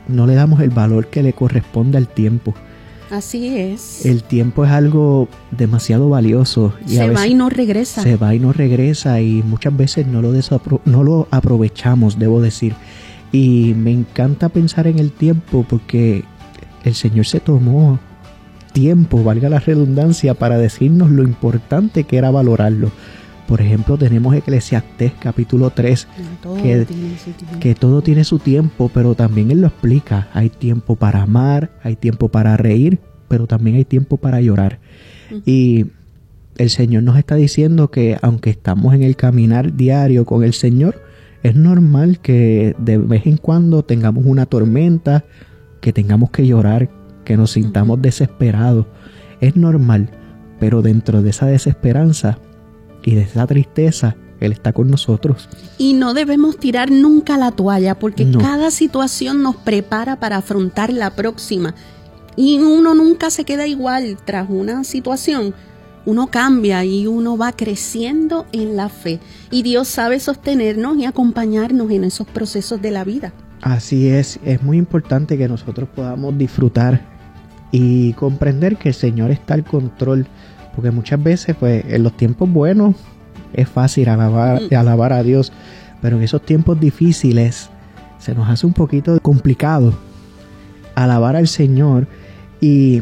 no le damos el valor que le corresponde al tiempo. Así es. El tiempo es algo demasiado valioso. Y se va y no regresa. Se va y no regresa y muchas veces no lo aprovechamos, debo decir. Y me encanta pensar en el tiempo porque el Señor se tomó tiempo, valga la redundancia, para decirnos lo importante que era valorarlo. Por ejemplo, tenemos Eclesiastés capítulo 3, que todo tiene su tiempo, pero también Él lo explica. Hay tiempo para amar, hay tiempo para reír, pero también hay tiempo para llorar. Y el Señor nos está diciendo que aunque estamos en el caminar diario con el Señor, es normal que de vez en cuando tengamos una tormenta, que tengamos que llorar, que nos sintamos desesperados. Es normal, pero dentro de esa desesperanza y de esa tristeza, Él está con nosotros. Y no debemos tirar nunca la toalla, porque cada situación nos prepara para afrontar la próxima. Y uno nunca se queda igual tras una situación. Uno cambia y uno va creciendo en la fe. Y Dios sabe sostenernos y acompañarnos en esos procesos de la vida. Así es muy importante que nosotros podamos disfrutar y comprender que el Señor está al control. Porque muchas veces, pues, en los tiempos buenos es fácil alabar a Dios, pero en esos tiempos difíciles se nos hace un poquito complicado alabar al Señor. Y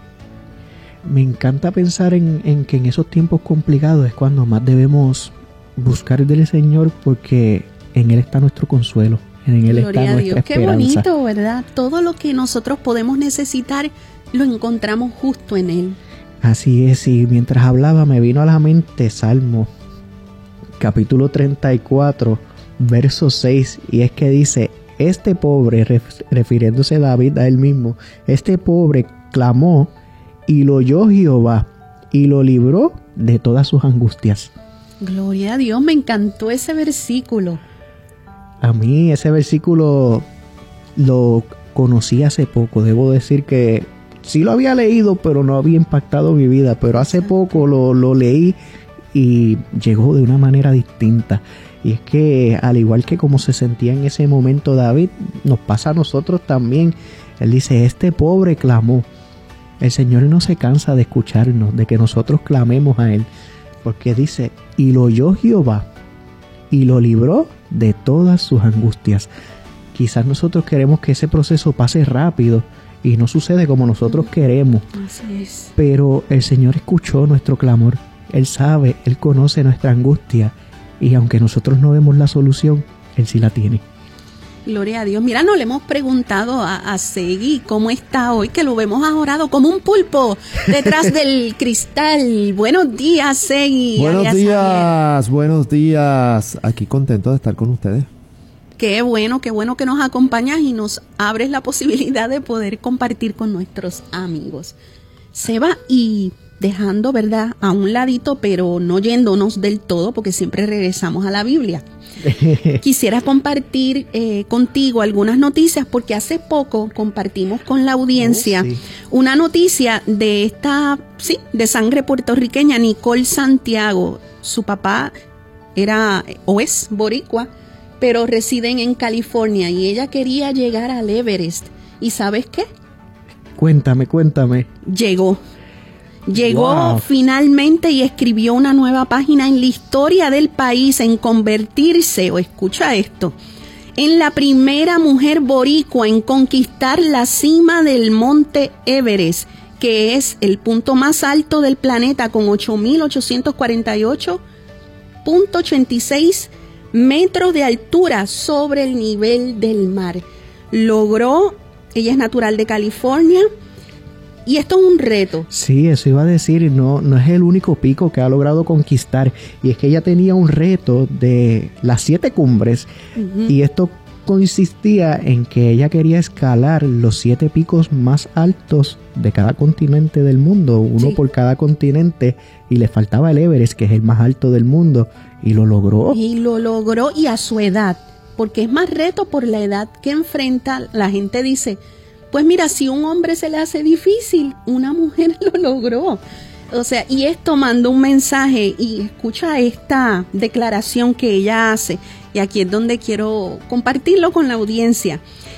me encanta pensar en que en esos tiempos complicados es cuando más debemos buscar del Señor, porque en Él está nuestro consuelo, en Él está nuestra esperanza. Qué bonito, ¿verdad? Todo lo que nosotros podemos necesitar lo encontramos justo en Él. Así es, y mientras hablaba me vino a la mente Salmo, capítulo 34, verso 6, y es que dice: este pobre, refiriéndose a David a él mismo, este pobre clamó y lo oyó Jehová y lo libró de todas sus angustias. Gloria a Dios, me encantó ese versículo. A mí ese versículo lo conocí hace poco, debo decir que sí lo había leído, pero no había impactado mi vida, pero hace poco lo leí y llegó de una manera distinta. Y es que al igual que como se sentía en ese momento David, nos pasa a nosotros también. Él dice: este pobre clamó. El Señor no se cansa de escucharnos, de que nosotros clamemos a Él, porque dice: y lo oyó Jehová y lo libró de todas sus angustias. Quizás nosotros queremos que ese proceso pase rápido y no sucede como nosotros queremos. Así es. Pero el Señor escuchó nuestro clamor. Él sabe, Él conoce nuestra angustia. Y aunque nosotros no vemos la solución, Él sí la tiene. Gloria a Dios. Mira, no le hemos preguntado a Segui cómo está hoy, que lo vemos ahorado como un pulpo detrás del cristal. Buenos días, Segui. Buenos días. Aquí contento de estar con ustedes. Qué bueno que nos acompañas y nos abres la posibilidad de poder compartir con nuestros amigos. Seba, y dejando, ¿verdad?, a un ladito, pero no yéndonos del todo, porque siempre regresamos a la Biblia. Quisiera compartir contigo algunas noticias, porque hace poco compartimos con la audiencia una noticia de esta, de sangre puertorriqueña, Nicole Santiago. Su papá era o es boricua, pero residen en California, y ella quería llegar al Everest. ¿Y sabes qué? Cuéntame. Llegó Wow. Finalmente, y escribió una nueva página en la historia del país en convertirse, o escucha esto, en la primera mujer boricua en conquistar la cima del monte Everest, que es el punto más alto del planeta, con 8.848.86 metros de altura sobre el nivel del mar. Ella es natural de California, y esto es un reto. Sí, eso iba a decir, no es el único pico que ha logrado conquistar, y es que ella tenía un reto de las 7 cumbres, y esto consistía en que ella quería escalar los 7 picos más altos de cada continente del mundo, uno por cada continente, y le faltaba el Everest, que es el más alto del mundo, y lo logró. Y a su edad, porque es más reto por la edad que enfrenta. La gente dice, pues mira, si un hombre se le hace difícil, una mujer lo logró. O sea, y esto mandó un mensaje, y escucha esta declaración que ella hace, y aquí es donde quiero compartirlo con la audiencia.